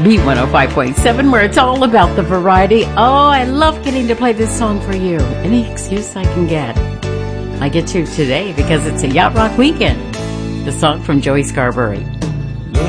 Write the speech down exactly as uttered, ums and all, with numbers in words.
B one oh five point seven, where it's all about the variety. Oh, I love getting to play this song for you. Any excuse I can get. I get to today because it's a Yacht Rock weekend. The song from Joey Scarberry.